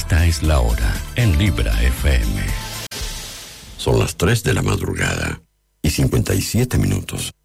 Esta es la hora en Libra FM. Son las 3 de la madrugada y 57 minutos.